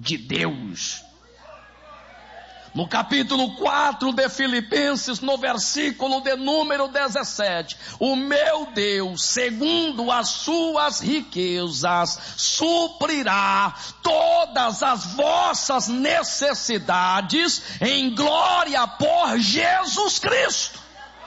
de Deus. No capítulo 4 de Filipenses, no versículo de número 17, o meu Deus, segundo as suas riquezas, suprirá todas as vossas necessidades em glória por Jesus Cristo.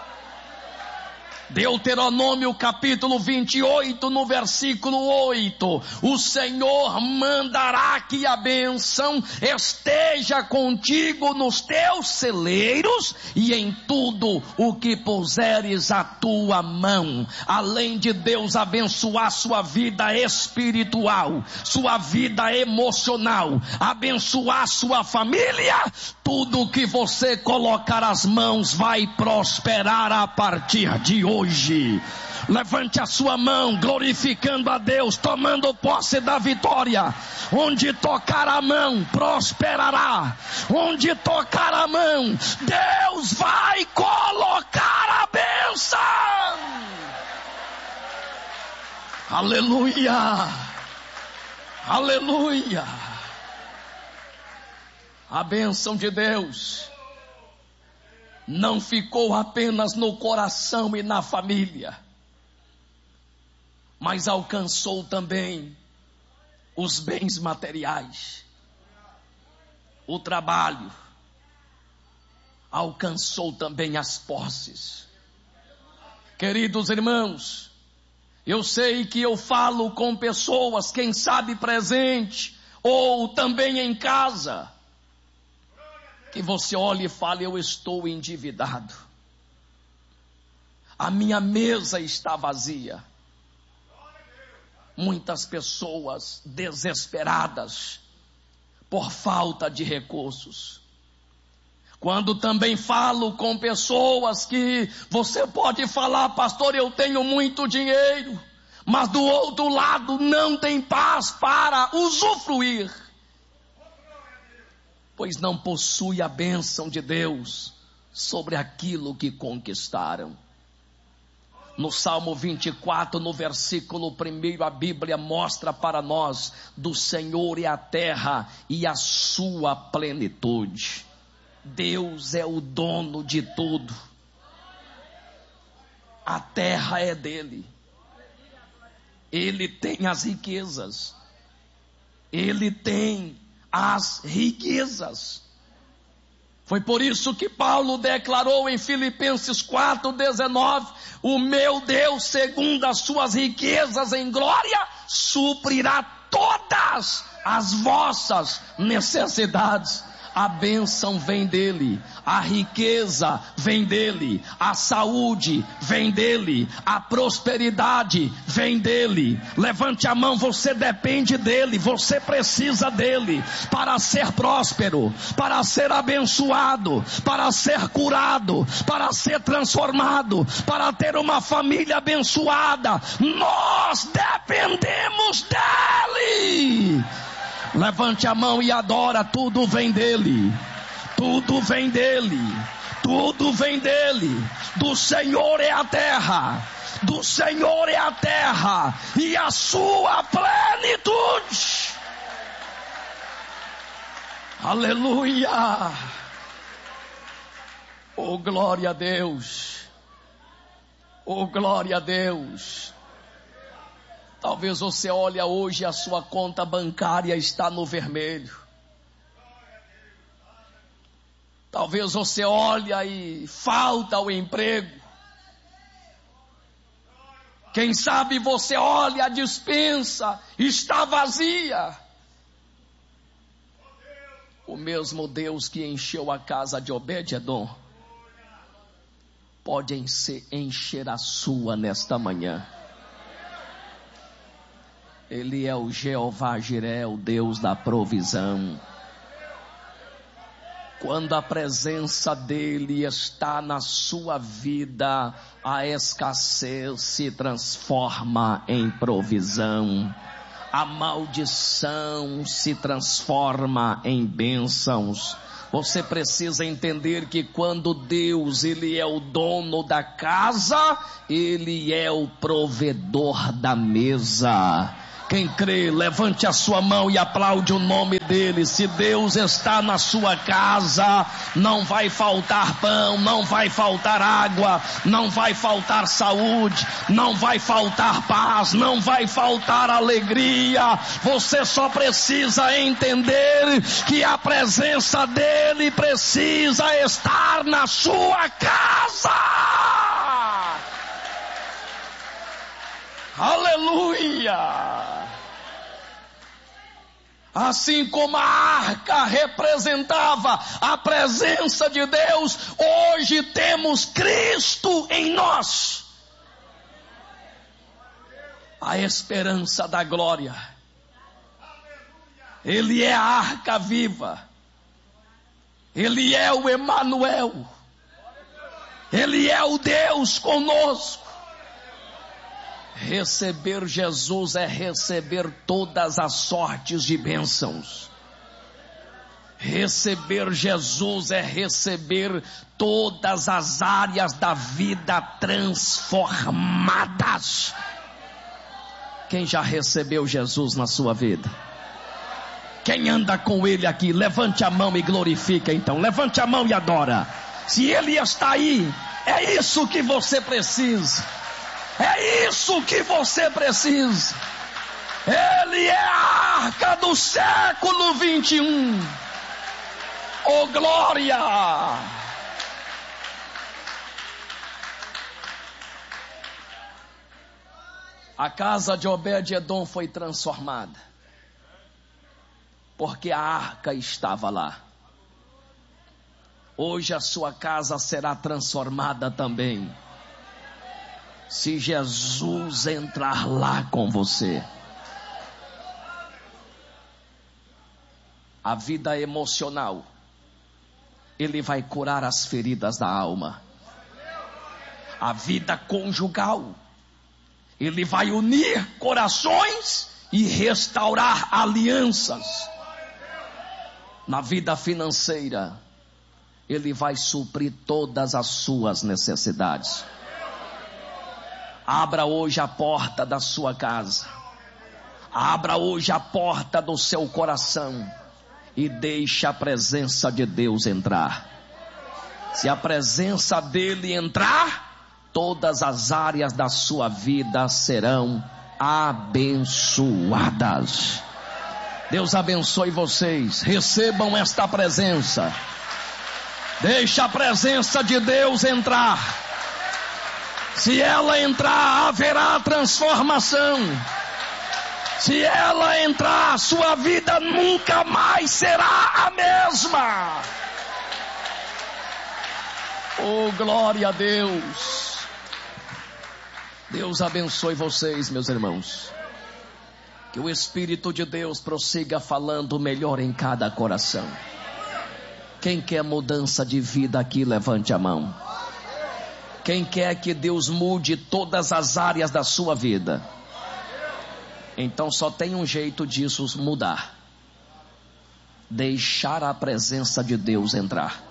Deuteronômio capítulo 28, no versículo 8, o Senhor mandará que a bênção esteja contigo nos teus celeiros e em tudo o que puseres a tua mão. Além de Deus abençoar sua vida espiritual, sua vida emocional, abençoar sua família, tudo que você colocar as mãos vai prosperar a partir de hoje. Levante a sua mão, glorificando a Deus, tomando posse da vitória. Onde tocar a mão, prosperará. Onde tocar a mão, Deus vai colocar a bênção. Aleluia, aleluia. A bênção de Deus não ficou apenas no coração e na família, mas alcançou também os bens materiais, o trabalho, alcançou também as posses. Queridos irmãos, eu sei que eu falo com pessoas, quem sabe presente, ou também em casa, que você olhe e fale: eu estou endividado, a minha mesa está vazia. Muitas pessoas desesperadas por falta de recursos. Quando também falo com pessoas que você pode falar: pastor, eu tenho muito dinheiro, mas do outro lado não tem paz para usufruir, pois não possui a bênção de Deus sobre aquilo que conquistaram. No Salmo 24, no versículo 1, a Bíblia mostra para nós: do Senhor é a terra e a sua plenitude. Deus é o dono de tudo. A terra é dele. Ele tem as riquezas. Ele tem as riquezas. Foi por isso que Paulo declarou em Filipenses 4:19: o meu Deus, segundo as suas riquezas em glória, suprirá todas as vossas necessidades. A bênção vem dele, a riqueza vem dele, a saúde vem dele, a prosperidade vem dele. Levante a mão, você depende dele, você precisa dele para ser próspero, para ser abençoado, para ser curado, para ser transformado, para ter uma família abençoada. Nós dependemos dele. Levante a mão e adora. Tudo vem dele, tudo vem dele, tudo vem dele. Do Senhor é a terra, do Senhor é a terra e a sua plenitude. Aleluia. Oh, glória a Deus, oh, glória a Deus. Talvez você olhe hoje, a sua conta bancária está no vermelho. Talvez você olhe e falta o emprego. Quem sabe você olha, a despensa está vazia. O mesmo Deus que encheu a casa de Obed-edom pode encher a sua nesta manhã. Ele é o Jeová Jiré, o Deus da provisão. Quando a presença dele está na sua vida, a escassez se transforma em provisão. A maldição se transforma em bênçãos. Você precisa entender que quando Deus, ele é o dono da casa, ele é o provedor da mesa. Quem crê, levante a sua mão e aplaude o nome dele. Se Deus está na sua casa, não vai faltar pão, não vai faltar água, não vai faltar saúde, não vai faltar paz, não vai faltar alegria. Você só precisa entender que a presença dele precisa estar na sua casa. Aleluia! Assim como a arca representava a presença de Deus, hoje temos Cristo em nós. A esperança da glória. Ele é a arca viva. Ele é o Emanuel. Ele é o Deus conosco. Receber Jesus é receber todas as sortes de bênçãos. Receber Jesus é receber todas as áreas da vida transformadas. Quem já recebeu Jesus na sua vida? Quem anda com ele aqui? Levante a mão e glorifica então. Levante a mão e adora. Se ele está aí, é isso que você precisa. É isso que você precisa. Ele é a arca do século 21. Oh glória! A casa de Obed-edom foi transformada, porque a arca estava lá. Hoje a sua casa será transformada também, se Jesus entrar lá com você. A vida emocional, ele vai curar as feridas da alma. A vida conjugal, ele vai unir corações e restaurar alianças. Na vida financeira, ele vai suprir todas as suas necessidades. Abra hoje a porta da sua casa. Abra hoje a porta do seu coração e deixe a presença de Deus entrar. Se a presença dele entrar, todas as áreas da sua vida serão abençoadas. Deus abençoe vocês. Recebam esta presença. Deixe a presença de Deus entrar. Se ela entrar, haverá transformação. Se ela entrar, sua vida nunca mais será a mesma. Oh, glória a Deus. Deus abençoe vocês, meus irmãos. Que o Espírito de Deus prossiga falando melhor em cada coração. Quem quer mudança de vida aqui, levante a mão. Quem quer que Deus mude todas as áreas da sua vida? Então só tem um jeito disso mudar: deixar a presença de Deus entrar.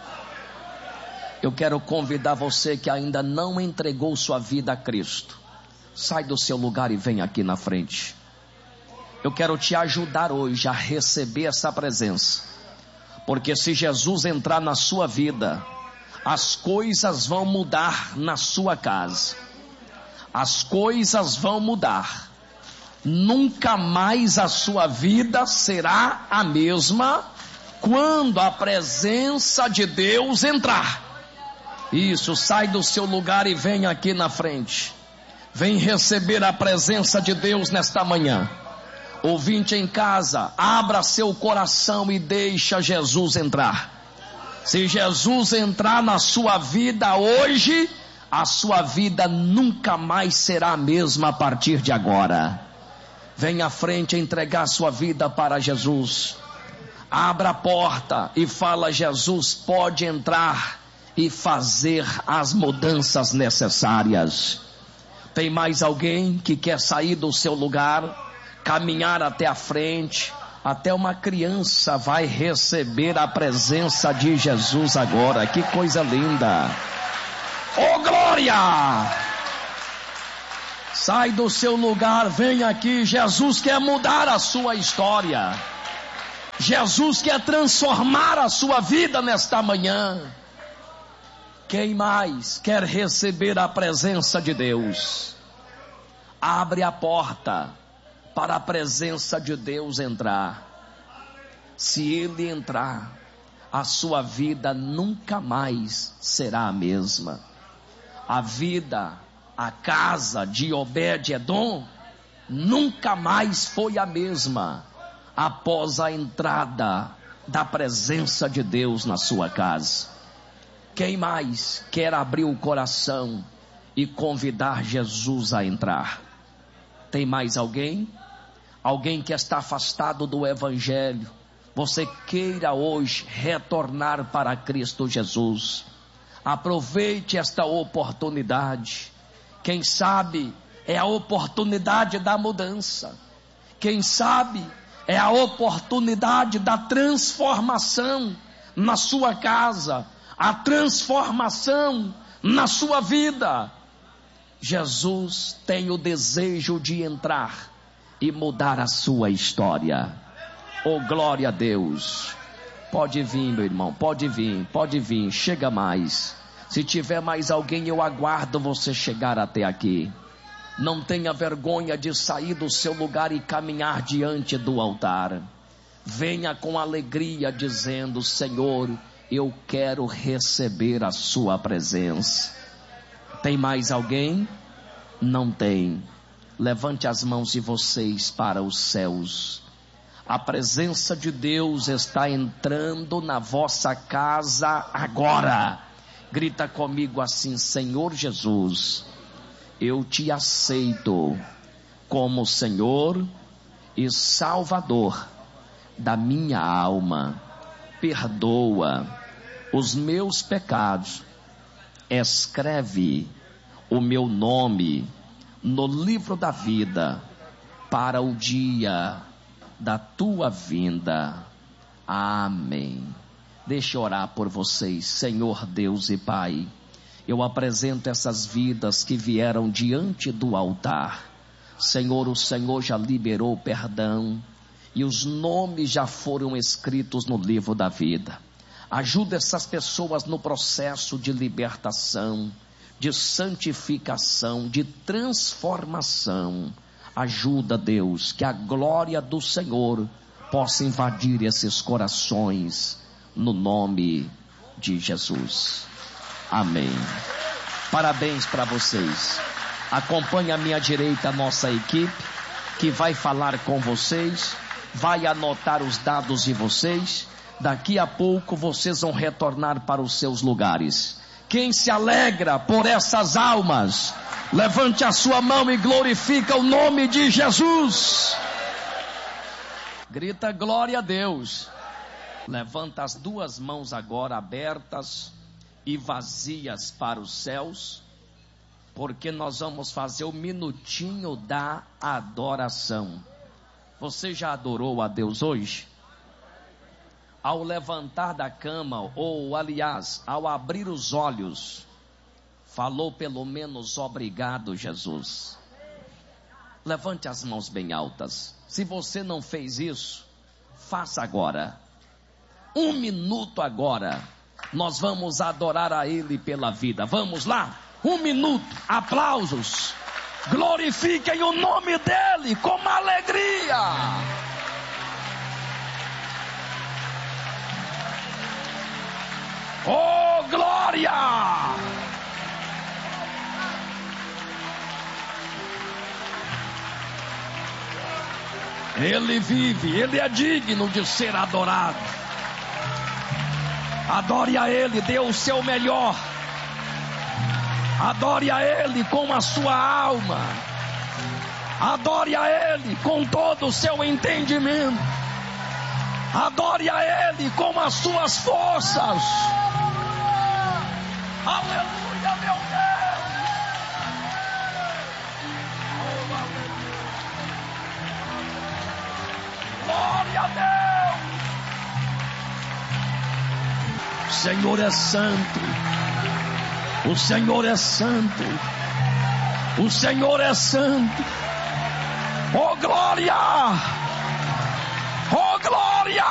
Eu quero convidar você que ainda não entregou sua vida a Cristo. Sai do seu lugar e vem aqui na frente. Eu quero te ajudar hoje a receber essa presença. Porque se Jesus entrar na sua vida, as coisas vão mudar na sua casa. As coisas vão mudar. Nunca mais a sua vida será a mesma quando a presença de Deus entrar. Isso, sai do seu lugar e vem aqui na frente. Vem receber a presença de Deus nesta manhã. Ouvinte em casa, abra seu coração e deixa Jesus entrar. Se Jesus entrar na sua vida hoje, a sua vida nunca mais será a mesma a partir de agora. Venha à frente entregar sua vida para Jesus. Abra a porta e fala: Jesus pode entrar e fazer as mudanças necessárias. Tem mais alguém que quer sair do seu lugar, caminhar até a frente? Até uma criança vai receber a presença de Jesus agora. Que coisa linda! Oh glória! Sai do seu lugar, vem aqui. Jesus quer mudar a sua história. Jesus quer transformar a sua vida nesta manhã. Quem mais quer receber a presença de Deus? Abre a porta para a presença de Deus entrar. Se Ele entrar, a sua vida nunca mais será a mesma. A vida, a casa de Obed-Edom nunca mais foi a mesma após a entrada da presença de Deus na sua casa. Quem mais quer abrir o coração e convidar Jesus a entrar? Tem mais alguém? Alguém que está afastado do Evangelho, você queira hoje retornar para Cristo Jesus? Aproveite esta oportunidade. Quem sabe é a oportunidade da mudança. Quem sabe é a oportunidade da transformação na sua casa, a transformação na sua vida. Jesus tem o desejo de entrar e mudar a sua história. Oh, glória a Deus. Pode vir, meu irmão, pode vir, chega mais. Se tiver mais alguém, eu aguardo você chegar até aqui. Não tenha vergonha de sair do seu lugar e caminhar diante do altar. Venha com alegria dizendo: Senhor, eu quero receber a sua presença. Tem mais alguém? Não tem. Levante as mãos de vocês para os céus. A presença de Deus está entrando na vossa casa agora. Grita comigo assim: Senhor Jesus, eu te aceito como Senhor e Salvador da minha alma. Perdoa os meus pecados. Escreve o meu nome no livro da vida para o dia da tua vinda. Amém. Deixa eu orar por vocês. Senhor Deus e Pai, eu apresento essas vidas que vieram diante do altar. Senhor, o Senhor já liberou perdão e os nomes já foram escritos no livro da vida. Ajuda essas pessoas no processo de libertação, de santificação, de transformação. Ajuda, Deus, que a glória do Senhor possa invadir esses corações, no nome de Jesus. Amém. Parabéns para vocês. Acompanhe à minha direita a nossa equipe, que vai falar com vocês, vai anotar os dados de vocês. Daqui a pouco vocês vão retornar para os seus lugares. Quem se alegra por essas almas, levante a sua mão e glorifica o nome de Jesus. Grita glória a Deus. Levanta as duas mãos agora abertas e vazias para os céus, porque nós vamos fazer o minutinho da adoração. Você já adorou a Deus hoje? Ao levantar da cama, ou aliás, ao abrir os olhos, falou pelo menos obrigado, Jesus? Levante as mãos bem altas. Se você não fez isso, faça agora. 1 minuto agora. Nós vamos adorar a Ele pela vida. Vamos lá? 1 minuto. Aplausos. Glorifiquem o nome dEle com alegria. Oh, glória! Ele vive, Ele é digno de ser adorado. Adore a Ele, dê o seu melhor. Adore a Ele com a sua alma. Adore a Ele com todo o seu entendimento. Adore a Ele com as suas forças. Aleluia, meu Deus. Glória a Deus. O Senhor é santo. O Senhor é santo. O Senhor é santo. Oh glória! Oh glória!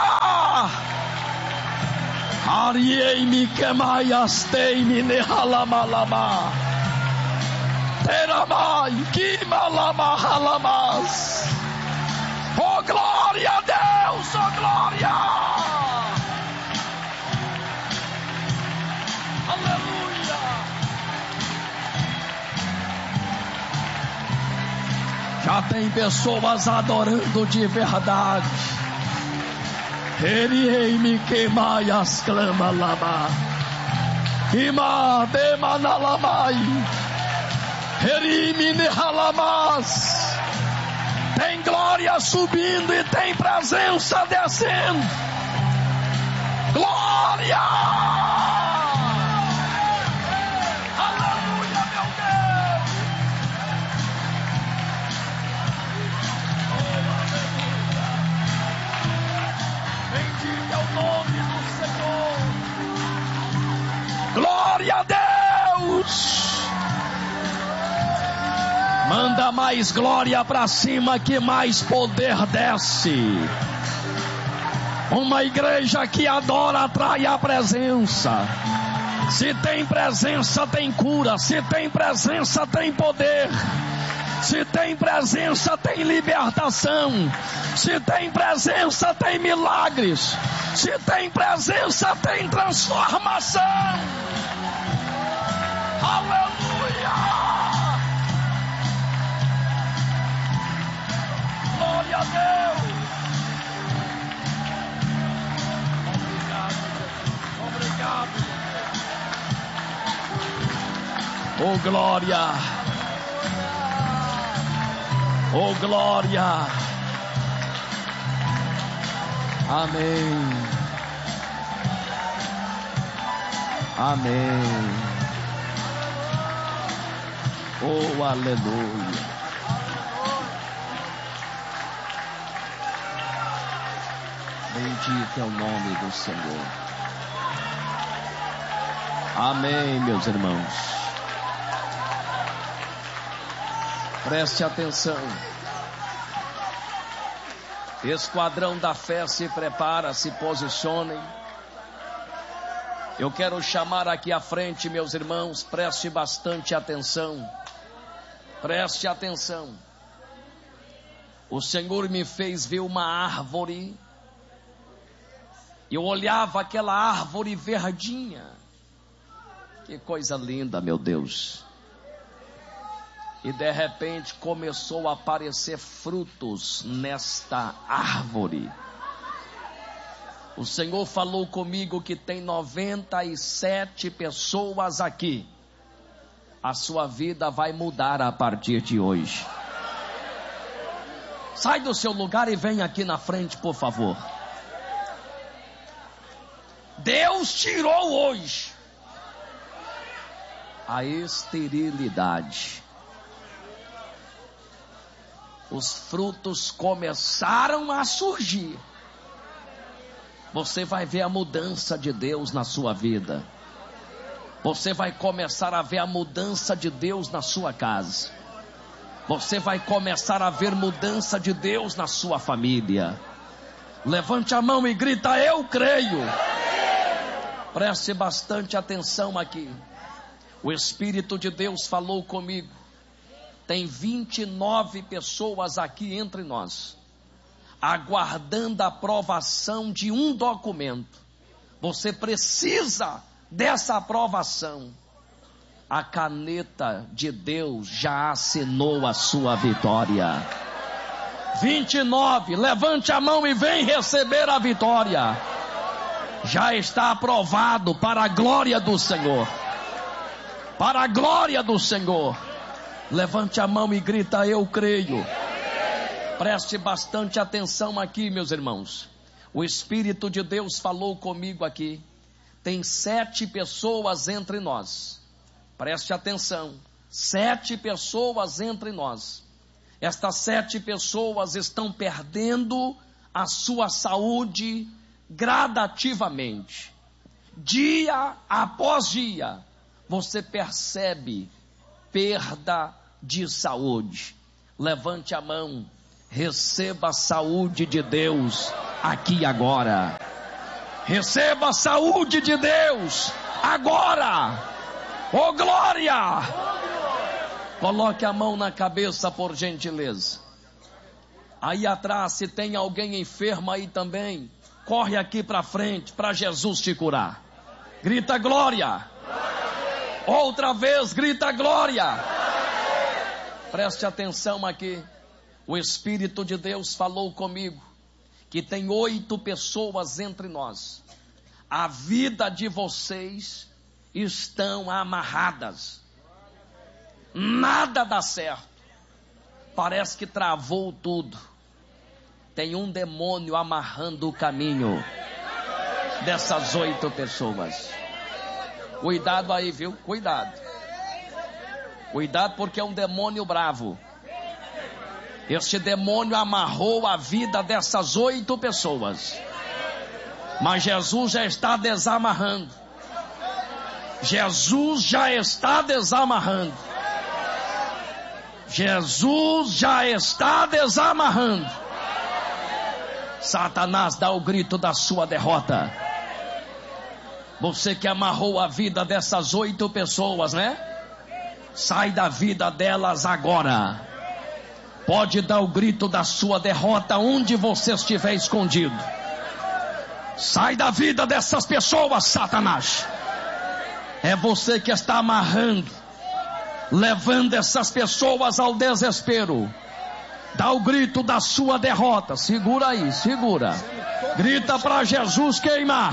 Ariei-me quemaias teime nehalamalama. Teramai kimalamahalamas. Oh glória a Deus! Oh glória! Aleluia! Já tem pessoas adorando de verdade. Eriei-me queimaias clama lama. Ima demanalamai. Erime nehalamas. Tem glória subindo e tem presença descendo. Glória! Aleluia, meu Deus! Bendito é o nome do Senhor. Glória a Deus! Manda mais glória para cima que mais poder desce. Uma igreja que adora atrai a presença. Se tem presença tem cura. Se tem presença tem poder. Se tem presença tem libertação. Se tem presença tem milagres. Se tem presença tem transformação. Aleluia! Glória a Deus! Obrigado, Jesus. Obrigado. Oh glória! Oh glória! Amém. Amém. Oh aleluia. Bendito é o nome do Senhor. Amém, meus irmãos. Preste atenção. Esquadrão da fé, se prepara, se posicionem. Eu quero chamar aqui à frente, meus irmãos, preste bastante atenção. Preste atenção. O Senhor me fez ver uma árvore. Eu olhava aquela árvore verdinha. Que coisa linda, meu Deus. E de repente começou a aparecer frutos nesta árvore. O Senhor falou comigo que tem 97 pessoas aqui. A sua vida vai mudar a partir de hoje. Sai do seu lugar e vem aqui na frente, por favor. Deus tirou hoje a esterilidade. Os frutos começaram a surgir. Você vai ver a mudança de Deus na sua vida. Você vai começar a ver a mudança de Deus na sua casa. Você vai começar a ver mudança de Deus na sua família. Levante a mão e grita: eu creio. Preste bastante atenção aqui. O Espírito de Deus falou comigo. Tem 29 pessoas aqui entre nós, aguardando a aprovação de um documento. Você precisa dessa aprovação. A caneta de Deus já assinou a sua vitória. 29, levante a mão e vem receber a vitória. Já está aprovado para a glória do Senhor. Para a glória do Senhor. Levante a mão e grita: eu creio. Preste bastante atenção aqui, meus irmãos. O Espírito de Deus falou comigo aqui. Tem 7 pessoas entre nós. Preste atenção. 7 pessoas entre nós. Estas 7 pessoas estão perdendo a sua saúde gradativamente. Dia após dia, você percebe perda de saúde. Levante a mão, receba a saúde de Deus aqui agora. Receba a saúde de Deus agora. Oh glória! Coloque a mão na cabeça, por gentileza. Aí atrás, se tem alguém enfermo aí também, corre aqui para frente para Jesus te curar. Grita glória. Outra vez, grita glória. Preste atenção aqui. O Espírito de Deus falou comigo que tem 8 pessoas entre nós. A vida de vocês estão amarradas. Nada dá certo. Parece que travou tudo. Tem um demônio amarrando o caminho dessas 8 pessoas. Cuidado aí, viu? Cuidado. Cuidado, porque é um demônio bravo. Este demônio amarrou a vida dessas 8 pessoas. Mas Jesus já está desamarrando. Jesus já está desamarrando. Jesus já está desamarrando. Satanás, dá o grito da sua derrota. Você que amarrou a vida dessas 8 pessoas, né? Sai da vida delas agora. Pode dar o grito da sua derrota onde você estiver escondido. Sai da vida dessas pessoas, Satanás. É você que está amarrando, levando essas pessoas ao desespero. Dá o grito da sua derrota. Segura aí, segura. Grita para Jesus queimar.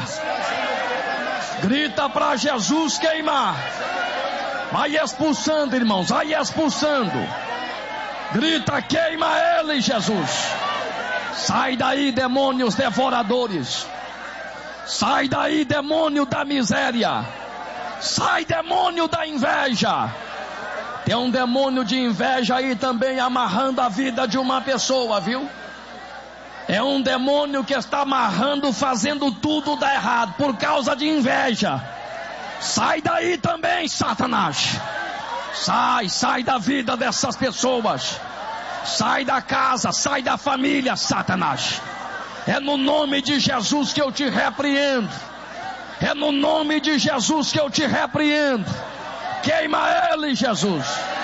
Grita para Jesus queimar. Vai expulsando, irmãos, vai expulsando. Grita, queima ele, Jesus. Sai daí, demônios devoradores. Sai daí, demônio da miséria. Sai, demônio da inveja. Tem um demônio de inveja aí também amarrando a vida de uma pessoa, viu? É um demônio que está amarrando, fazendo tudo dar errado por causa de inveja. Sai daí também, Satanás. Sai da vida dessas pessoas. Sai da casa, sai da família, Satanás. É no nome de Jesus que eu te repreendo. É no nome de Jesus que eu te repreendo. Queima ele, Jesus.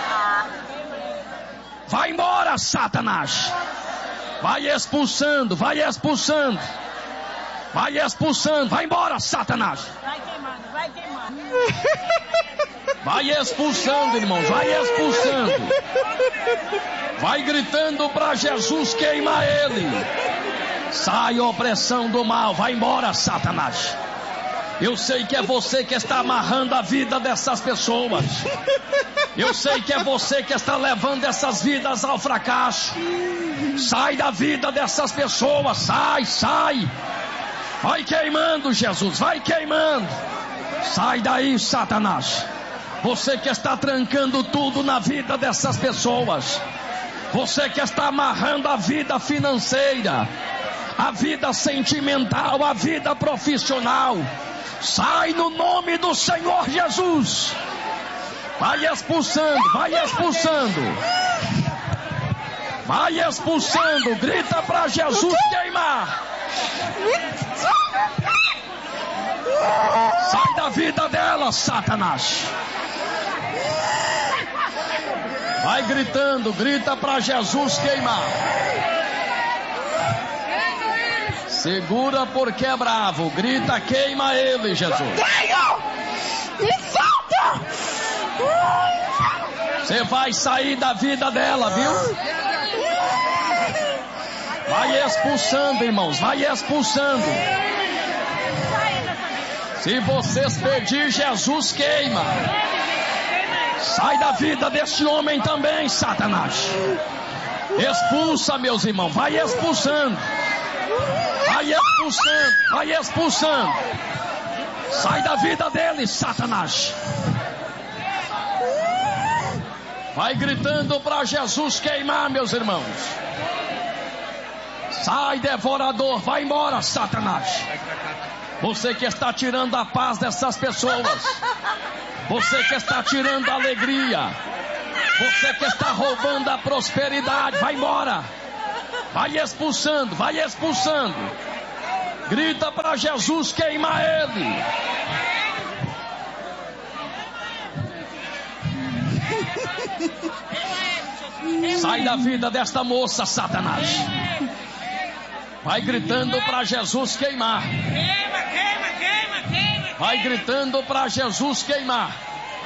Vai embora, Satanás. Vai expulsando, vai expulsando. Vai expulsando, vai embora, Satanás. Vai queimando, vai queimando. Vai expulsando, irmãos, vai expulsando. Vai gritando para Jesus, queima ele. Sai, opressão do mal, vai embora, Satanás. Eu sei que é você que está amarrando a vida dessas pessoas. Eu sei que é você que está levando essas vidas ao fracasso. Sai da vida dessas pessoas, sai. Vai queimando, Jesus, vai queimando. Sai daí, Satanás. Você que está trancando tudo na vida dessas pessoas. Você que está amarrando a vida financeira, a vida sentimental, a vida profissional. Sai no nome do Senhor Jesus. Vai expulsando, vai expulsando. Vai expulsando. Grita para Jesus queimar. Sai da vida dela, Satanás. Vai gritando, grita para Jesus queimar. Segura porque é bravo. Grita, queima ele, Jesus. Me solta! Você vai sair da vida dela, viu? Vai expulsando, irmãos, vai expulsando. Se vocês pedir, Jesus queima. Sai da vida deste homem também, Satanás. Expulsa, meus irmãos, vai expulsando. Vai expulsando, vai expulsando. Sai da vida dele, Satanás. Vai gritando para Jesus queimar, meus irmãos. Sai, devorador, vai embora, Satanás. Você que está tirando a paz dessas pessoas. Você que está tirando a alegria. Você que está roubando a prosperidade, vai embora. Vai expulsando, vai expulsando. Grita para Jesus, queima ele. Sai da vida desta moça, Satanás. Vai gritando para Jesus queimar. Vai gritando para Jesus queimar.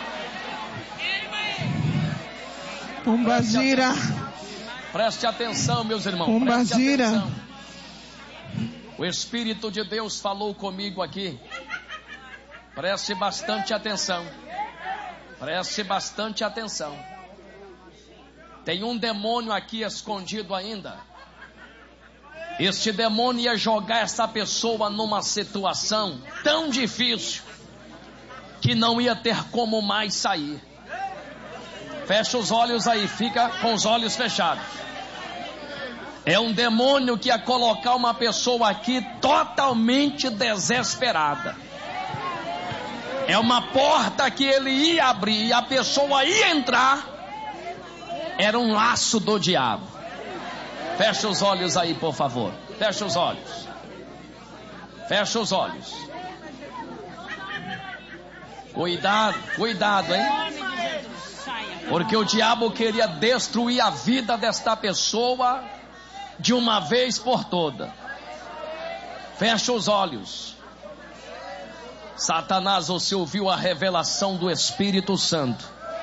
Pombagira. Preste atenção, meus irmãos. Pombagira. O Espírito de Deus falou comigo aqui. Preste bastante atenção. Preste bastante atenção. Tem um demônio aqui escondido ainda. Este demônio ia jogar essa pessoa numa situação tão difícil que não ia ter como mais sair. Fecha os olhos aí, fica com os olhos fechados. É um demônio que ia colocar uma pessoa aqui totalmente desesperada. É uma porta que ele ia abrir e a pessoa ia entrar. Era um laço do diabo. Fecha os olhos aí, por favor. Fecha os olhos. Fecha os olhos. Cuidado, cuidado, hein? Porque o diabo queria destruir a vida desta pessoa de uma vez por toda. Fecha os olhos. Satanás, você ouviu a revelação do Espírito Santo.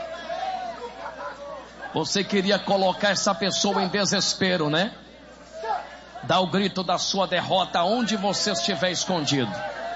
Você queria colocar essa pessoa em desespero, né? Dá o grito da sua derrota onde você estiver escondido.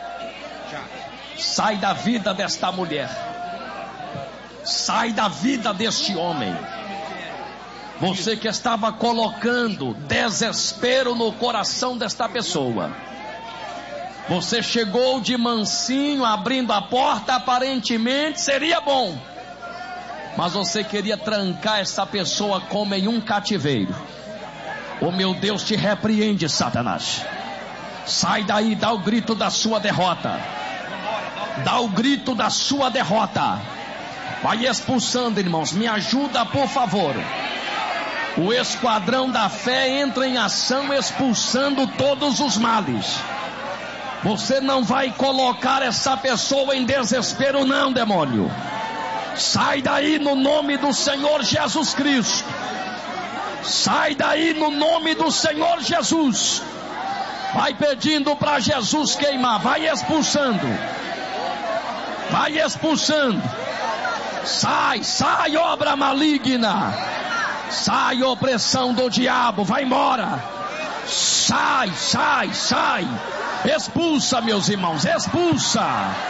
Sai da vida desta mulher. Sai da vida deste homem. Você que estava colocando desespero no coração desta pessoa. Você chegou de mansinho, abrindo a porta, aparentemente seria bom. Mas você queria trancar essa pessoa como em um cativeiro. O meu Deus te repreende, Satanás. Sai daí, dá o grito da sua derrota. Dá o grito da sua derrota. Vai expulsando, irmãos. Me ajuda, por favor. O esquadrão da fé entra em ação expulsando todos os males. Você não vai colocar essa pessoa em desespero, não, demônio. Sai daí no nome do Senhor Jesus Cristo. Sai daí no nome do Senhor Jesus. Vai pedindo para Jesus queimar. Vai expulsando. Vai expulsando. Sai, sai, obra maligna. Sai, opressão do diabo. Vai embora. Sai, sai, sai. Expulsa, meus irmãos, expulsa.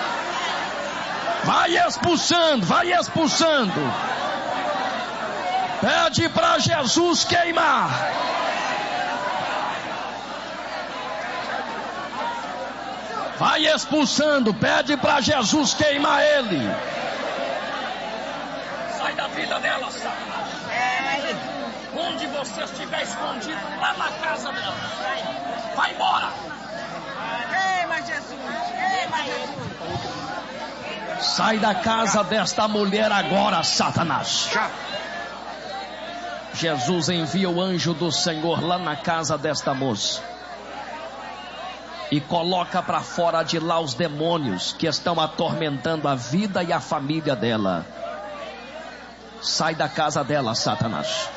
Vai expulsando, vai expulsando. Pede para Jesus queimar. Vai expulsando, pede para Jesus queimar ele. Sai da vida dela, Satanás. Onde você estiver escondido, lá na casa dela. Vai embora. Queima Jesus, queima Jesus. Sai da casa desta mulher agora, Satanás. Jesus envia o anjo do Senhor lá na casa desta moça e coloca para fora de lá os demônios que estão atormentando a vida e a família dela. Sai da casa dela, Satanás.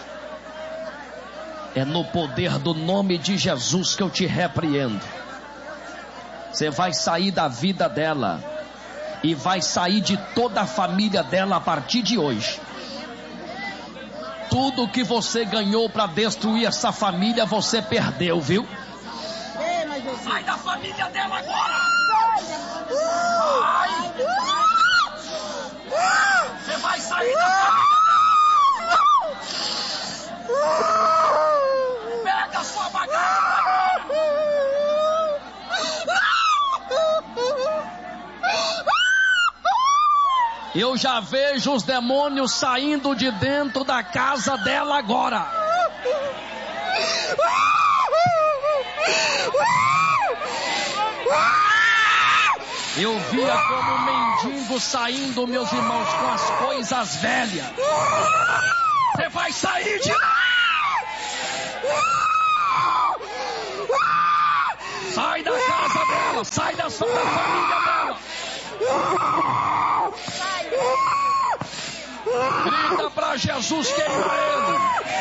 É no poder do nome de Jesus que eu te repreendo. Você vai sair da vida dela e vai sair de toda a família dela a partir de hoje. Tudo que você ganhou para destruir essa família, você perdeu, viu? Sai da família dela agora! Sai! Você vai sair da família dela! Pega a sua bagagem! Eu já vejo os demônios saindo de dentro da casa dela agora. Eu via como um mendigo saindo, meus irmãos, com as coisas velhas. Você vai sair de lá! Sai da casa dela, sai da família dela. Grita para Jesus, queima ele.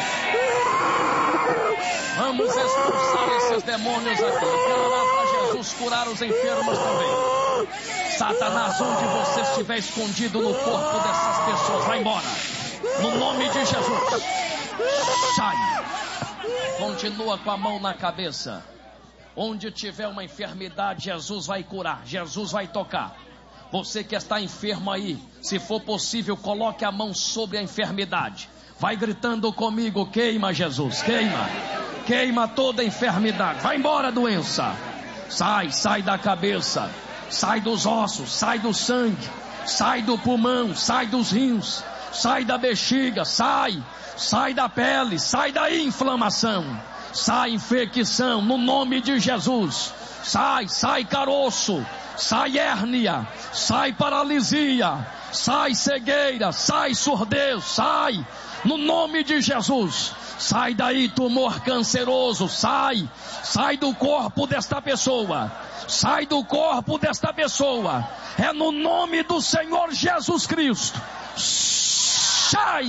Vamos expulsar esses demônios aqui. Quero orar para Jesus curar os enfermos também. Satanás, onde você estiver escondido no corpo dessas pessoas, vai embora. No nome de Jesus. Sai. Continua com a mão na cabeça. Onde tiver uma enfermidade, Jesus vai curar, Jesus vai tocar. Você que está enfermo aí, se for possível, coloque a mão sobre a enfermidade. Vai gritando comigo, queima Jesus, queima. Queima toda a enfermidade. Vai embora, doença. Sai da cabeça. Sai dos ossos, sai do sangue. Sai do pulmão, sai dos rins. Sai da bexiga, sai da pele, sai da inflamação. Sai infecção, no nome de Jesus. Sai caroço, sai hérnia, sai paralisia, sai cegueira, sai surdez, sai, no nome de Jesus. Sai daí tumor canceroso, sai do corpo desta pessoa, sai do corpo desta pessoa, é no nome do Senhor Jesus Cristo. Sai!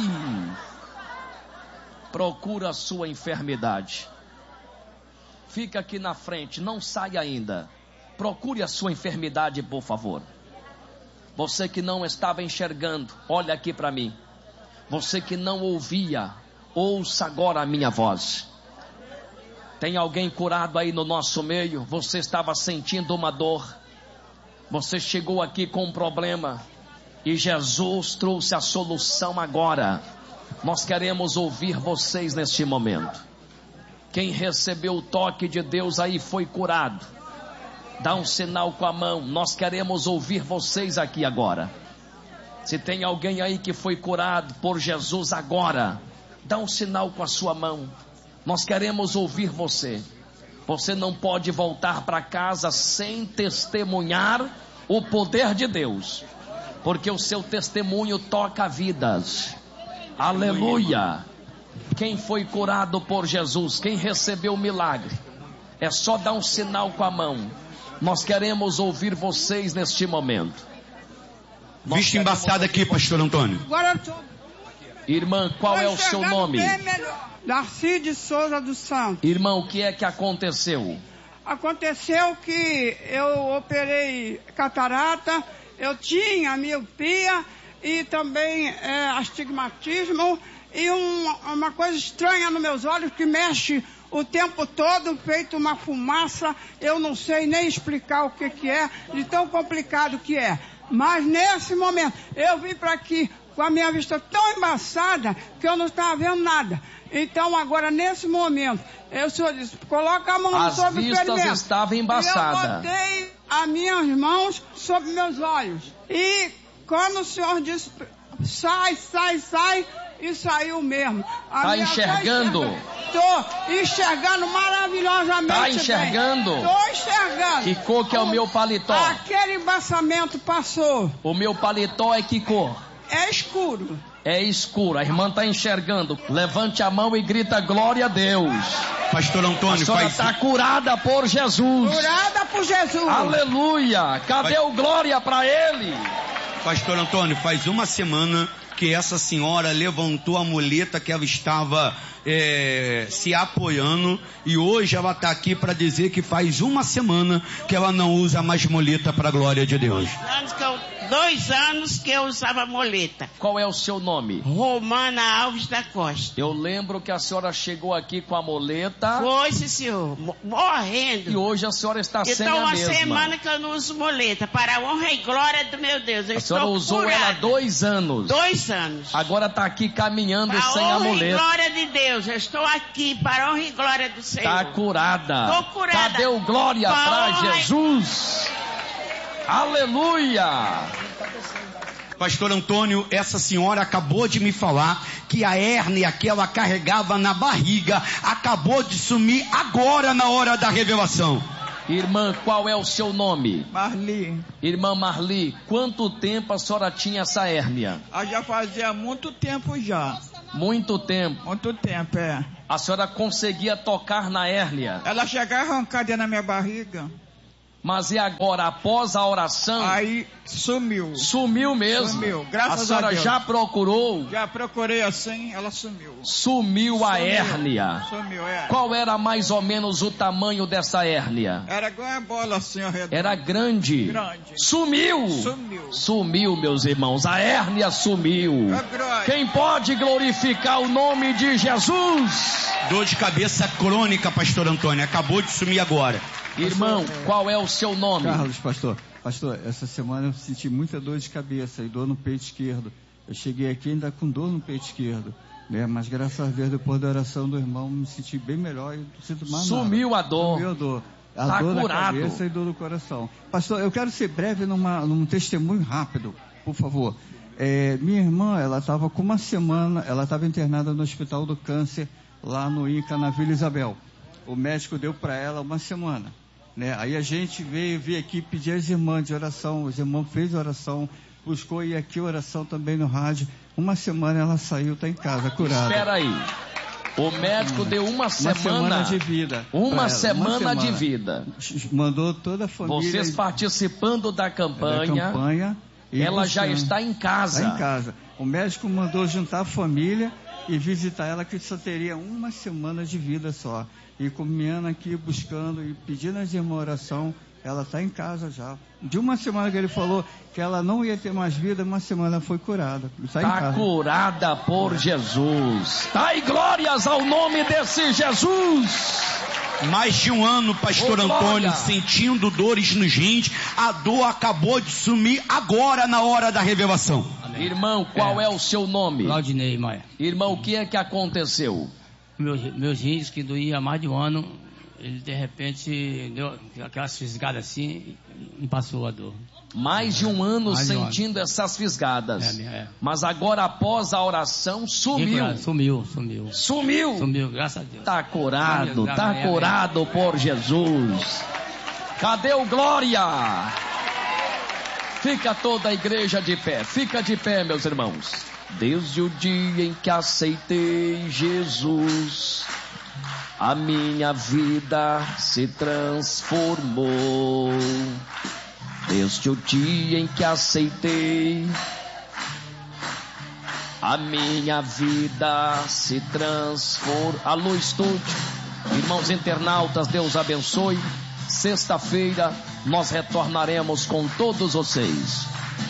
Procura a sua enfermidade. Fica aqui na frente, não sai ainda. Procure a sua enfermidade, por favor. Você que não estava enxergando, olha aqui para mim. Você que não ouvia, ouça agora a minha voz. Tem alguém curado aí no nosso meio? Você estava sentindo uma dor. Você chegou aqui com um problema. E Jesus trouxe a solução agora. Nós queremos ouvir vocês neste momento. Quem recebeu o toque de Deus aí foi curado. Dá um sinal com a mão. Nós queremos ouvir vocês aqui agora. Se tem alguém aí que foi curado por Jesus agora, dá um sinal com a sua mão. Nós queremos ouvir você. Você não pode voltar para casa sem testemunhar o poder de Deus, porque o seu testemunho toca vidas. Aleluia! Quem foi curado por Jesus, quem recebeu o milagre, é só dar um sinal com a mão. Nós queremos ouvir vocês neste momento. Vista embaçada aqui, pastor Antônio. Agora eu tô... Irmã, qual é o seu nome? Darcy de Souza dos Santos. Irmão, o que é que aconteceu? Aconteceu que eu operei catarata, eu tinha miopia e também astigmatismo e uma coisa estranha nos meus olhos que mexe o tempo todo, feito uma fumaça. Eu não sei nem explicar o que é, de tão complicado que é. Mas nesse momento, eu vim para aqui com a minha vista tão embaçada que eu não estava vendo nada. Então agora nesse momento, o senhor disse, coloca a mão sobre o ferimento. As vistas estavam embaçadas. Eu botei as minhas mãos sobre meus olhos. E quando o senhor disse, sai, e saiu mesmo. Está enxergando? Estou enxergando maravilhosamente. Está enxergando? Estou enxergando. Que cor que é o meu paletó? Aquele embaçamento passou. O meu paletó é que cor? É escuro. É escuro, a irmã está enxergando. Levante a mão e grita glória a Deus. Pastor Antônio, a senhora está curada por Jesus. Curada por Jesus. Aleluia. Cadê o glória para ele? Pastor Antônio, faz uma semana que essa senhora levantou a muleta que ela estava se apoiando, e hoje ela está aqui para dizer que faz uma semana que ela não usa mais muleta para a glória de Deus. 2 anos que eu usava muleta. Qual é o seu nome? Romana Alves da Costa. Eu lembro que a senhora chegou aqui com a muleta. Foi, sim, senhor. Morrendo. E hoje a senhora está sem a mesma. Então, uma semana que eu não uso muleta. Para a honra e glória do meu Deus. Eu a senhora usou curada. ela 2 anos. 2 anos. Agora está aqui caminhando para sem a muleta. Para a honra e glória de Deus. Eu estou aqui para a honra e glória do Senhor. Está curada. Estou curada. Cadê o glória para Jesus? Aleluia. Pastor Antônio, essa senhora acabou de me falar que a hérnia que ela carregava na barriga acabou de sumir agora na hora da revelação. Irmã, qual é o seu nome? Marli. Irmã Marli, quanto tempo a senhora tinha essa hérnia? Já fazia muito tempo já. Muito tempo. Muito tempo, é. A senhora conseguia tocar na hérnia? Ela chegava arrancada na minha barriga. Mas e agora, após a oração? Aí sumiu. Sumiu mesmo? Sumiu, graças a Deus. A senhora já procurou? Já procurei assim, ela sumiu. Sumiu a hérnia. Sumiu, é. Qual era mais ou menos o tamanho dessa hérnia? Era igual a bola assim, ao redor. Era grande. Grande. Sumiu. Sumiu. Sumiu, meus irmãos. A hérnia sumiu. Quem pode glorificar o nome de Jesus? Dor de cabeça crônica, pastor Antônio. Acabou de sumir agora. Irmão, qual é o seu nome? Carlos, pastor. Pastor, essa semana eu senti muita dor de cabeça e dor no peito esquerdo. Eu cheguei aqui ainda com dor no peito esquerdo, né? Mas graças a Deus, depois da oração do irmão, me senti bem melhor e não sinto mais nada. Sumiu a dor. Sumiu a dor. A tá dor curado. da cabeça e dor do coração. Pastor, eu quero ser breve num testemunho rápido, por favor. Minha irmã, ela estava com uma semana, ela estava internada no Hospital do Câncer, lá no INCA, na Vila Isabel. O médico deu para ela uma semana. Né? Aí a gente veio aqui pedir às irmãs de oração, os irmãos fez oração, buscou ir aqui oração também no rádio. Uma semana ela saiu, está em casa, curada. Espera aí, o médico deu uma semana de vida. Uma semana de vida. Mandou toda a família. Vocês participando da campanha ela já está em casa. Está em casa. O médico mandou juntar a família e visitar ela, que só teria uma semana de vida só. E caminhando aqui, buscando e pedindo as irmãs oração, ela está em casa já. De uma semana que ele falou que ela não ia ter mais vida, uma semana foi curada. Está curada por Jesus. Dai glórias ao nome desse Jesus. Mais de um ano, pastor Antônio, sentindo dores nos rins. A dor acabou de sumir agora na hora da revelação. Amém. Irmão, qual é o seu nome? Claudinei Maia. Irmão, o que é que aconteceu? Meus rins, que doía há mais de um ano, ele de repente deu aquelas fisgadas assim e passou a dor. Mais de um ano sentindo essas fisgadas. Mas agora, após a oração, sumiu. Sumiu, graças a Deus. Está curado por Jesus. Cadê o glória? Fica toda a igreja de pé. Fica de pé, meus irmãos. Desde o dia em que aceitei Jesus, a minha vida se transformou. Desde o dia em que aceitei, a minha vida se transformou. Alô, estúdio, irmãos internautas, Deus abençoe. Sexta-feira nós retornaremos com todos vocês.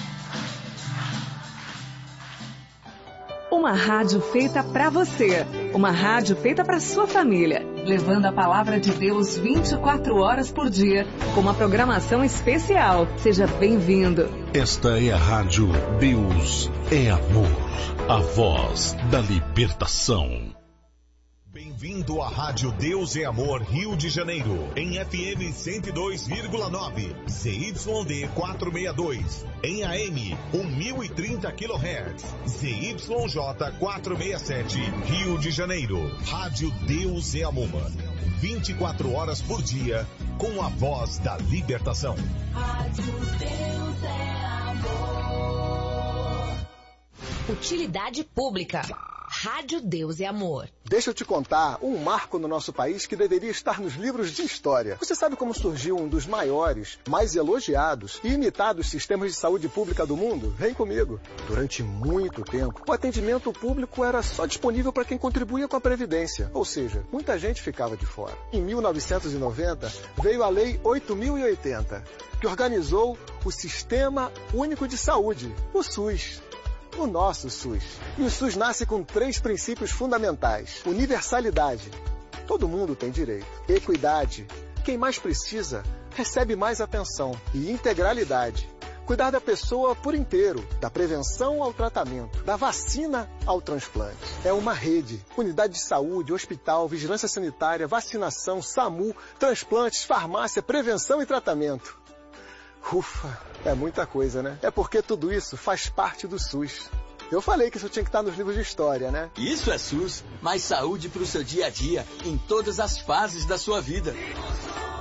Uma rádio feita para você, uma rádio feita para sua família, levando a palavra de Deus 24 horas por dia, com uma programação especial. Seja bem-vindo. Esta é a rádio Deus é Amor, a voz da libertação. Bem-vindo à Rádio Deus é Amor, Rio de Janeiro, em FM 102,9, ZYD 462, em AM 1030 kHz, ZYJ 467, Rio de Janeiro. Rádio Deus é Amor, 24 horas por dia, com a voz da libertação. Rádio Deus é Amor. Utilidade pública. Rádio Deus é Amor. Deixa eu te contar um marco no nosso país que deveria estar nos livros de história. Você sabe como surgiu um dos maiores, mais elogiados e imitados sistemas de saúde pública do mundo? Vem comigo. Durante muito tempo, o atendimento público era só disponível para quem contribuía com a Previdência. Ou seja, muita gente ficava de fora. Em 1990, veio a Lei 8.080, que organizou o Sistema Único de Saúde, o SUS. O nosso SUS. E o SUS nasce com 3 princípios fundamentais. Universalidade. Todo mundo tem direito. Equidade. Quem mais precisa, recebe mais atenção. E integralidade. Cuidar da pessoa por inteiro. Da prevenção ao tratamento. Da vacina ao transplante. É uma rede. Unidade de saúde, hospital, vigilância sanitária, vacinação, SAMU, transplantes, farmácia, prevenção e tratamento. Ufa, é muita coisa, né? É porque tudo isso faz parte do SUS. Eu falei que isso tinha que estar nos livros de história, né? Isso é SUS, mais saúde para o seu dia a dia, em todas as fases da sua vida.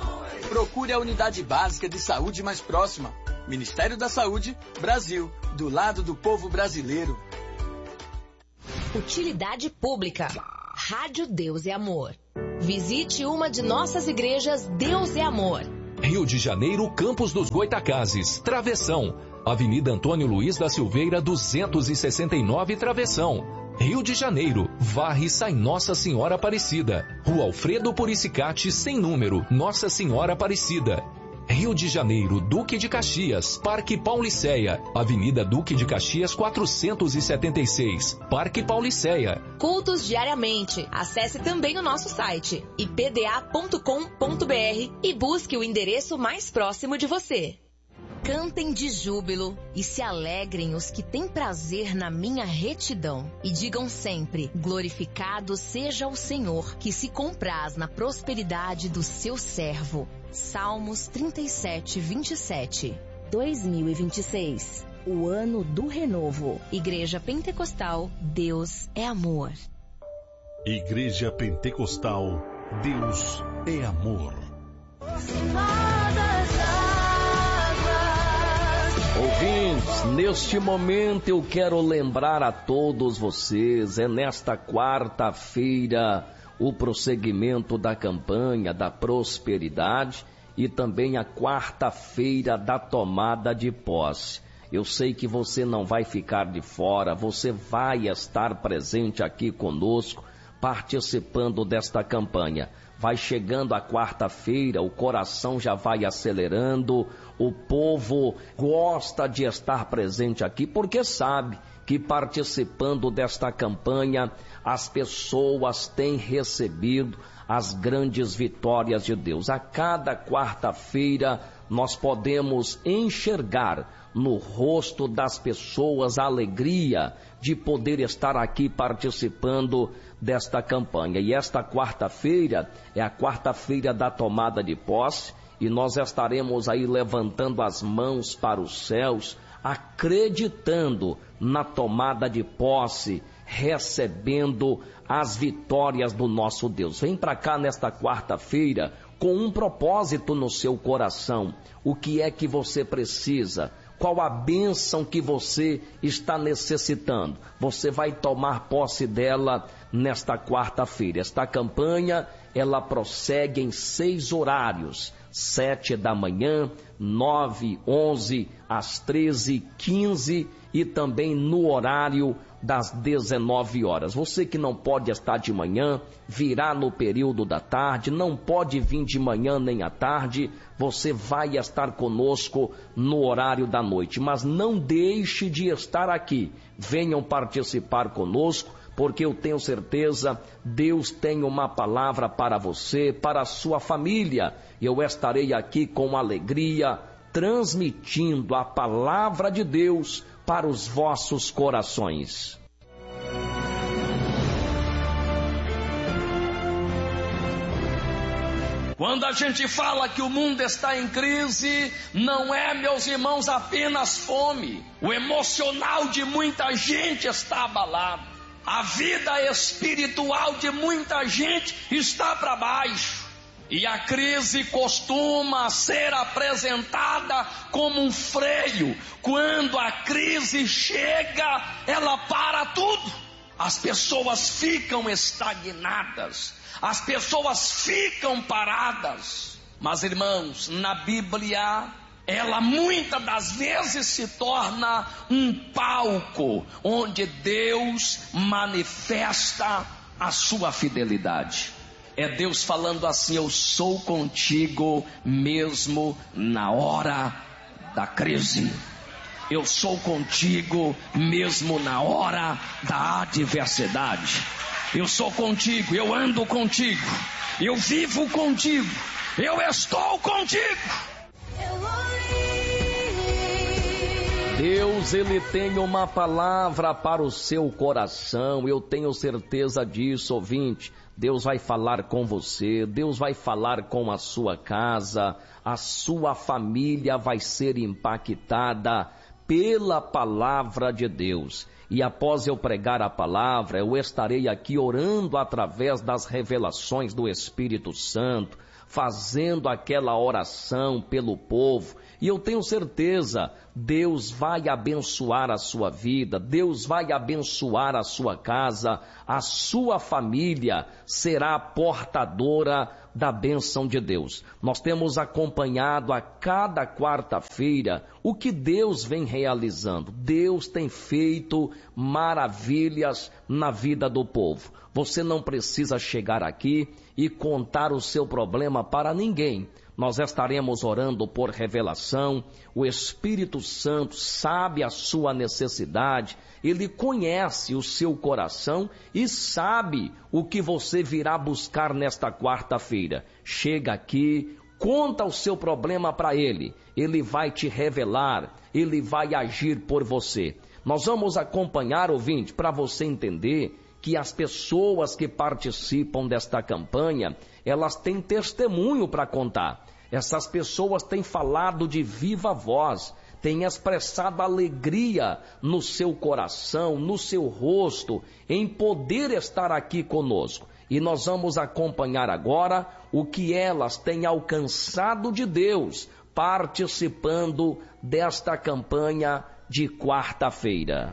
Procure a unidade básica de saúde mais próxima. Ministério da Saúde, Brasil, do lado do povo brasileiro. Utilidade pública. Rádio Deus é Amor. Visite uma de nossas igrejas Deus é Amor. Rio de Janeiro, Campos dos Goitacazes, Travessão. Avenida Antônio Luiz da Silveira, 269, Travessão. Rio de Janeiro, Varre-Sai Nossa Senhora Aparecida. Rua Alfredo Puricicati, sem número, Nossa Senhora Aparecida. Rio de Janeiro, Duque de Caxias, Parque Pauliceia, Avenida Duque de Caxias 476, Parque Pauliceia. Cultos diariamente. Acesse também o nosso site ipda.com.br e busque o endereço mais próximo de você. Cantem de júbilo e se alegrem os que têm prazer na minha retidão. E digam sempre, glorificado seja o Senhor, que se compraz na prosperidade do seu servo. Salmos 37, 27. 2026. O ano do renovo. Igreja Pentecostal, Deus é amor. Igreja Pentecostal, Deus é amor. Ouvintes, neste momento eu quero lembrar a todos vocês, é nesta quarta-feira o prosseguimento da campanha da prosperidade e também a quarta-feira da tomada de posse. Eu sei que você não vai ficar de fora, você vai estar presente aqui conosco, participando desta campanha. Vai chegando a quarta-feira, o coração já vai acelerando, o povo gosta de estar presente aqui porque sabe que participando desta campanha as pessoas têm recebido as grandes vitórias de Deus. A cada quarta-feira nós podemos enxergar no rosto das pessoas a alegria de poder estar aqui participando desta campanha. E esta quarta-feira é a quarta-feira da tomada de posse e nós estaremos aí levantando as mãos para os céus, acreditando na tomada de posse, recebendo as vitórias do nosso Deus. Vem para cá nesta quarta-feira com um propósito no seu coração. O que é que você precisa? Qual a bênção que você está necessitando? Você vai tomar posse dela nesta quarta-feira. Esta campanha, ela prossegue em 6 horários. 7 da manhã, 9, 11, às 13, 15 e também no horário das 19 horas. Você que não pode estar de manhã, virá no período da tarde, não pode vir de manhã nem à tarde, você vai estar conosco no horário da noite. Mas não deixe de estar aqui. Venham participar conosco, porque eu tenho certeza, Deus tem uma palavra para você, para a sua família. Eu estarei aqui com alegria, transmitindo a palavra de Deus para os vossos corações. Quando a gente fala que o mundo está em crise, não é, meus irmãos, apenas fome. O emocional de muita gente está abalado. A vida espiritual de muita gente está para baixo. E a crise costuma ser apresentada como um freio. Quando a crise chega, ela para tudo. As pessoas ficam estagnadas. As pessoas ficam paradas. Mas, irmãos, na Bíblia, ela muitas das vezes se torna um palco onde Deus manifesta a sua fidelidade. É Deus falando assim: eu sou contigo mesmo na hora da crise. Eu sou contigo mesmo na hora da adversidade. Eu sou contigo, eu ando contigo, eu vivo contigo, eu estou contigo. Deus, Ele tem uma palavra para o seu coração, eu tenho certeza disso, ouvinte. Deus vai falar com você, Deus vai falar com a sua casa, a sua família vai ser impactada pela palavra de Deus. E após eu pregar a palavra, eu estarei aqui orando através das revelações do Espírito Santo, fazendo aquela oração pelo povo. E eu tenho certeza, Deus vai abençoar a sua vida, Deus vai abençoar a sua casa, a sua família será portadora da bênção de Deus. Nós temos acompanhado a cada quarta-feira o que Deus vem realizando. Deus tem feito maravilhas na vida do povo. Você não precisa chegar aqui e contar o seu problema para ninguém. Nós estaremos orando por revelação. O Espírito Santo sabe a sua necessidade, ele conhece o seu coração e sabe o que você virá buscar nesta quarta-feira. Chega aqui, conta o seu problema para ele, ele vai te revelar, ele vai agir por você. Nós vamos acompanhar, ouvinte, para você entender que as pessoas que participam desta campanha, elas têm testemunho para contar. Essas pessoas têm falado de viva voz, têm expressado alegria no seu coração, no seu rosto, em poder estar aqui conosco. E nós vamos acompanhar agora o que elas têm alcançado de Deus, participando desta campanha de quarta-feira.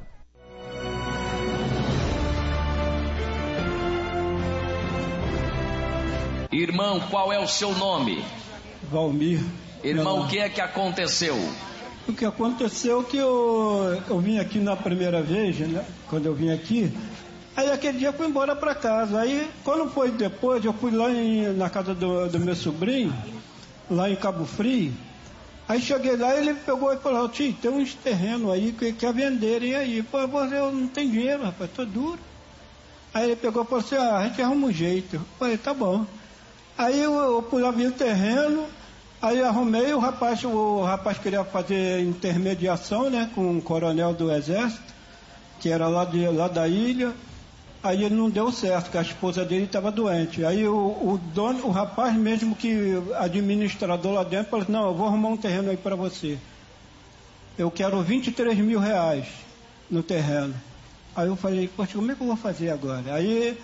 Irmão, qual é o seu nome? Valmir. Irmão, o que é que aconteceu? O que aconteceu é que eu vim aqui na primeira vez, né? Quando eu vim aqui, aí aquele dia eu fui embora para casa. Aí, quando foi depois, eu fui lá na casa do meu sobrinho, lá em Cabo Frio. Aí cheguei lá, ele pegou e falou: tio, tem uns terrenos aí que quer venderem aí. Pô, eu não tenho dinheiro, rapaz, tô duro. Aí ele pegou e falou assim: a gente arruma um jeito. Eu falei: tá bom. Aí eu fui lá ver o terreno, aí arrumei, o rapaz queria fazer intermediação, né, com um coronel do exército, que era lá da ilha. Aí ele não deu certo, porque a esposa dele estava doente. Aí o rapaz mesmo, que administrador lá dentro, falou: não, eu vou arrumar um terreno aí para você. Eu quero 23 mil reais no terreno. Aí eu falei: poxa, como é que eu vou fazer agora? Aí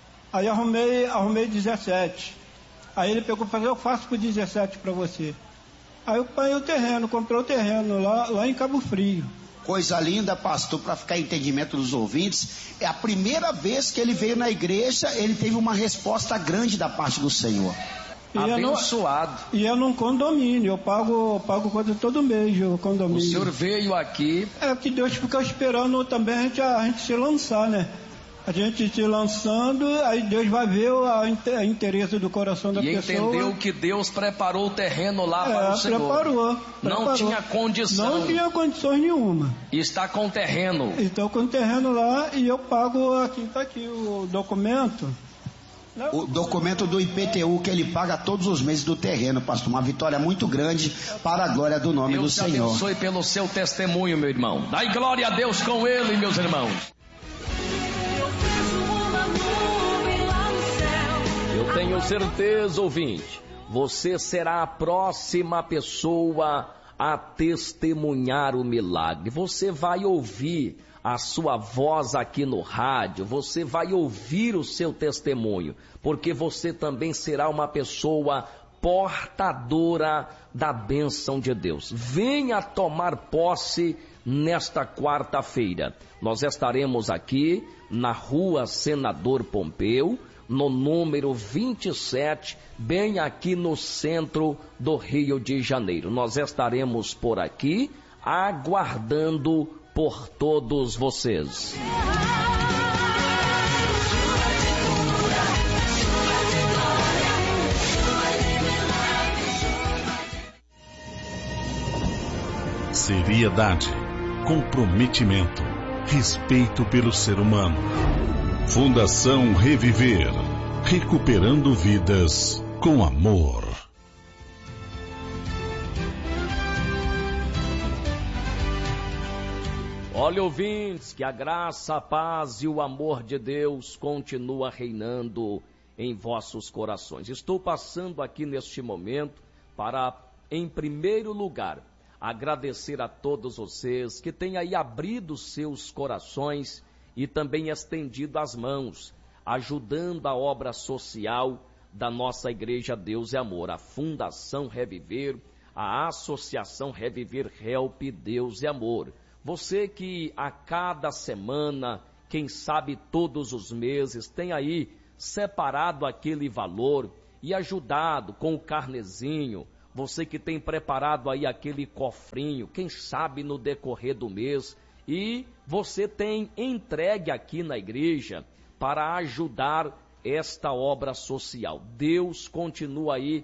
arrumei 17. Aí ele pegou e falou: eu faço por 17 para você. Aí eu paguei o terreno, comprei o terreno lá em Cabo Frio. Coisa linda, pastor, para ficar em entendimento dos ouvintes. É a primeira vez que ele veio na igreja, ele teve uma resposta grande da parte do Senhor. Abençoado. E é num condomínio, eu pago quase todo mês o condomínio. O senhor veio aqui... É que Deus fica esperando também a gente se lançar, né? A gente se lançando, aí Deus vai ver o interesse do coração da pessoa. E entendeu que Deus preparou o terreno lá para o Senhor. Preparou. Não tinha condição. Não tinha condições nenhuma. E está com terreno. Estou com terreno lá e eu pago aqui, está aqui o documento. O documento do IPTU que ele paga todos os meses do terreno, pastor. Uma vitória muito grande para a glória do nome do Senhor. Deus abençoe pelo seu testemunho, meu irmão. Dai glória a Deus com ele, meus irmãos. Eu tenho certeza, ouvinte, você será a próxima pessoa a testemunhar o milagre. Você vai ouvir a sua voz aqui no rádio, você vai ouvir o seu testemunho, porque você também será uma pessoa portadora da bênção de Deus. Venha tomar posse nesta quarta-feira. Nós estaremos aqui na Rua Senador Pompeu, no número 27, bem aqui no centro do Rio de Janeiro. Nós estaremos por aqui aguardando por todos vocês. Seriedade, comprometimento, respeito pelo ser humano. Fundação Reviver, recuperando vidas com amor. Olha, ouvintes, que a graça, a paz e o amor de Deus continua reinando em vossos corações. Estou passando aqui neste momento para, em primeiro lugar, agradecer a todos vocês que têm aí abrido seus corações e também estendido as mãos, ajudando a obra social da nossa igreja Deus é Amor, a Fundação Reviver, a Associação Reviver Help Deus é Amor. Você que a cada semana, quem sabe todos os meses, tem aí separado aquele valor e ajudado com o carnezinho, você que tem preparado aí aquele cofrinho, quem sabe no decorrer do mês, e você tem entregue aqui na igreja para ajudar esta obra social. Deus continua aí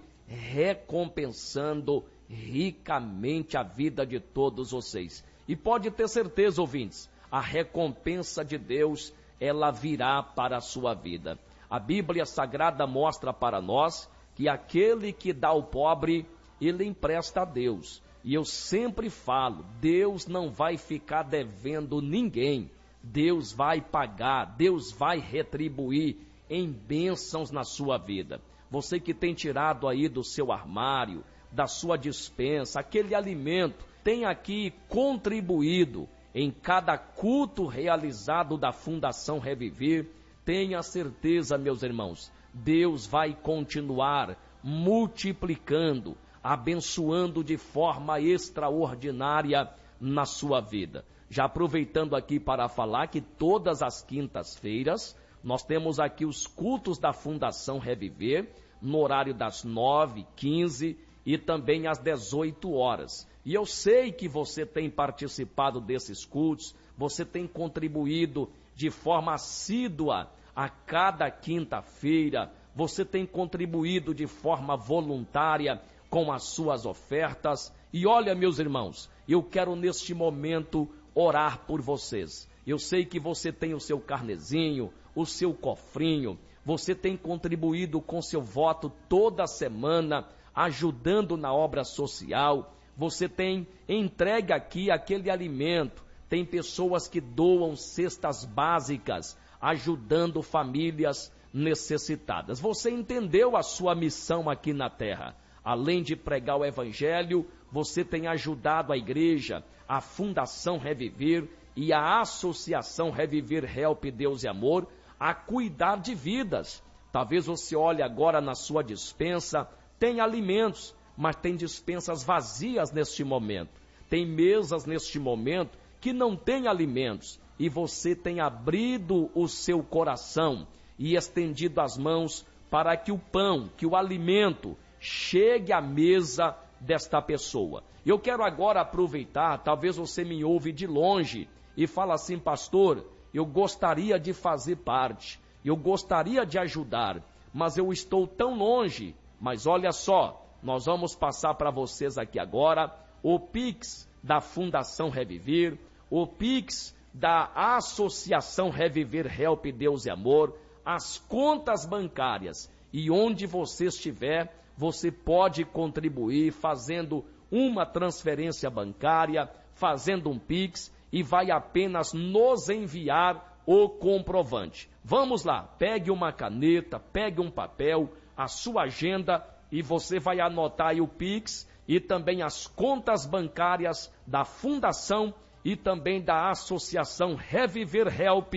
recompensando ricamente a vida de todos vocês. E pode ter certeza, ouvintes, a recompensa de Deus, ela virá para a sua vida. A Bíblia Sagrada mostra para nós que aquele que dá ao pobre, ele empresta a Deus. E eu sempre falo, Deus não vai ficar devendo ninguém. Deus vai pagar, Deus vai retribuir em bênçãos na sua vida. Você que tem tirado aí do seu armário, da sua despensa, aquele alimento, tem aqui contribuído em cada culto realizado da Fundação Reviver, tenha certeza, meus irmãos, Deus vai continuar multiplicando, abençoando de forma extraordinária na sua vida. Já aproveitando aqui para falar que todas as quintas-feiras nós temos aqui os cultos da Fundação Reviver, no horário das 9, 15 e também às 18 horas. E eu sei que você tem participado desses cultos, você tem contribuído de forma assídua a cada quinta-feira, você tem contribuído de forma voluntária com as suas ofertas. E olha, meus irmãos, eu quero neste momento orar por vocês. Eu sei que você tem o seu carnezinho, o seu cofrinho, você tem contribuído com seu voto toda semana, ajudando na obra social, você tem entregue aqui aquele alimento, tem pessoas que doam cestas básicas, ajudando famílias necessitadas. Você entendeu a sua missão aqui na terra. Além de pregar o evangelho, você tem ajudado a igreja, a Fundação Reviver e a Associação Reviver Help Deus e Amor a cuidar de vidas. Talvez você olhe agora na sua despensa, tem alimentos, mas tem despensas vazias neste momento. Tem mesas neste momento que não tem alimentos. E você tem abrido o seu coração e estendido as mãos para que o pão, que o alimento chegue à mesa desta pessoa. Eu quero agora aproveitar, talvez você me ouve de longe e fala assim: pastor, eu gostaria de fazer parte, eu gostaria de ajudar, mas eu estou tão longe. Mas olha só, nós vamos passar para vocês aqui agora o Pix da Fundação Reviver, o Pix da Associação Reviver Help Deus e Amor, as contas bancárias. E onde você estiver, você pode contribuir fazendo uma transferência bancária, fazendo um Pix, e vai apenas nos enviar o comprovante. Vamos lá, pegue uma caneta, pegue um papel, a sua agenda, e você vai anotar aí o Pix e também as contas bancárias da Fundação e também da Associação Reviver Help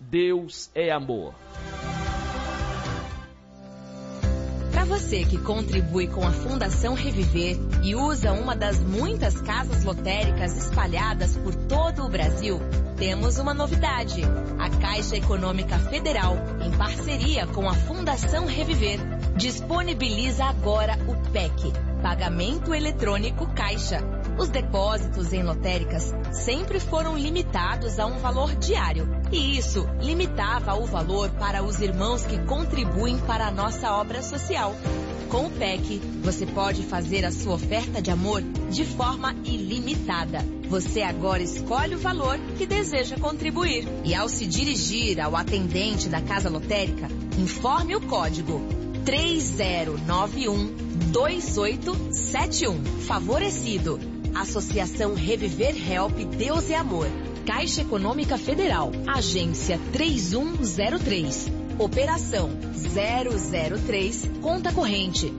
Deus é Amor. Para você que contribui com a Fundação Reviver e usa uma das muitas casas lotéricas espalhadas por todo o Brasil, temos uma novidade. A Caixa Econômica Federal, em parceria com a Fundação Reviver, disponibiliza agora o PEC, Pagamento Eletrônico Caixa. Os depósitos em lotéricas sempre foram limitados a um valor diário, e isso limitava o valor para os irmãos que contribuem para a nossa obra social. Com o PEC, você pode fazer a sua oferta de amor de forma ilimitada. Você agora escolhe o valor que deseja contribuir. E ao se dirigir ao atendente da casa lotérica, informe o código 30912871. Favorecido. Associação Reviver Help Deus e Amor. Caixa Econômica Federal. Agência 3103. Operação 003. Conta corrente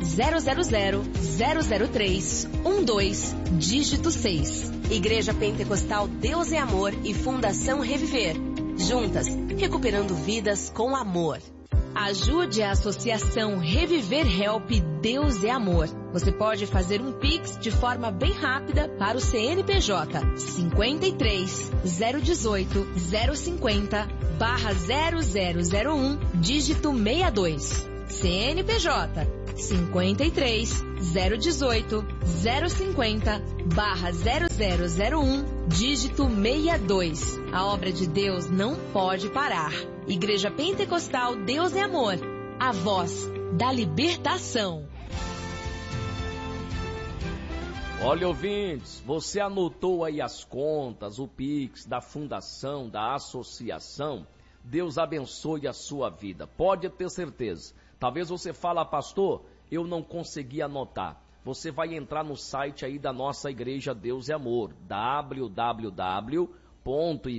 000-003-12, dígito 6. Igreja Pentecostal Deus é Amor e Fundação Reviver. Juntas, recuperando vidas com amor. Ajude a Associação Reviver Help Deus é Amor. Você pode fazer um Pix de forma bem rápida para o CNPJ 53 018 050 /0001 dígito 62. CNPJ 53 018 050 /0001 dígito 62. A obra de Deus não pode parar. Igreja Pentecostal Deus é Amor, a voz da libertação. Olha, ouvintes, você anotou aí as contas, o Pix da fundação, da associação? Deus abençoe a sua vida, pode ter certeza. Talvez você fale, pastor, eu não consegui anotar. Você vai entrar no site aí da nossa igreja Deus é Amor, www.igreja